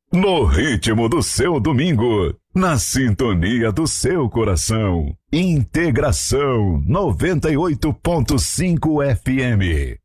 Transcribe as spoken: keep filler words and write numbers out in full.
No ritmo do seu domingo, na sintonia do seu coração. Integração noventa e oito ponto cinco F M.